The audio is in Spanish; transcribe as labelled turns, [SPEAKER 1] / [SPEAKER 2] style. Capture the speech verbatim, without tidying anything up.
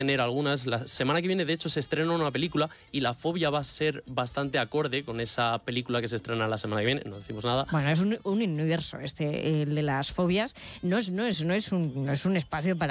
[SPEAKER 1] tener algunas. La semana que viene, de hecho, se estrena una película y la fobia va a ser bastante acorde con esa película que se estrena la semana que viene. No decimos nada.
[SPEAKER 2] Bueno, es un, un universo este, el de las fobias. No es, no es, no es, un, no es un espacio para